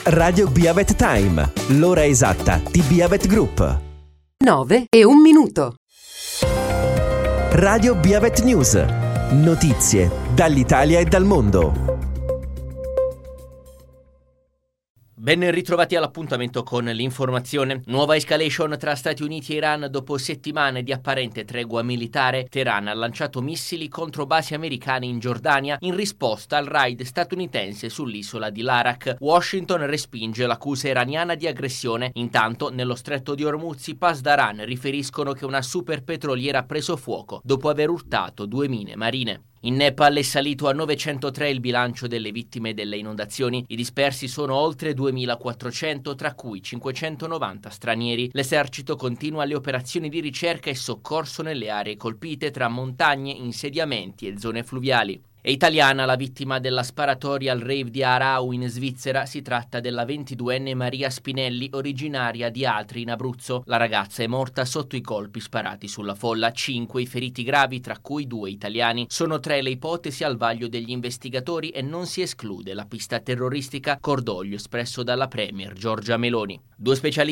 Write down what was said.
Radio Biavet Time, l'ora esatta di Biavet Group. 9:01. Radio Biavet News, notizie dall'Italia e dal mondo. Ben ritrovati all'appuntamento con l'informazione. Nuova escalation tra Stati Uniti e Iran dopo settimane di apparente tregua militare. Teheran ha lanciato missili contro basi americane in Giordania in risposta al raid statunitense sull'isola di Larak. Washington respinge l'accusa iraniana di aggressione. Intanto, nello stretto di Hormuz, i Pasdaran riferiscono che una superpetroliera ha preso fuoco dopo aver urtato 2 mine marine. In Nepal è salito a 903 il bilancio delle vittime delle inondazioni. I dispersi sono oltre 2.400, tra cui 590 stranieri. L'esercito continua le operazioni di ricerca e soccorso nelle aree colpite tra montagne, insediamenti e zone fluviali. È italiana la vittima della sparatoria al rave di Aarau in Svizzera. Si tratta della 22enne Maria Spinelli, originaria di Atri in Abruzzo. La ragazza è morta sotto i colpi sparati sulla folla. 5 i feriti gravi, tra cui 2 italiani. Sono 3 le ipotesi al vaglio degli investigatori e non si esclude la pista terroristica. Cordoglio espresso dalla premier Giorgia Meloni. 2 specialisti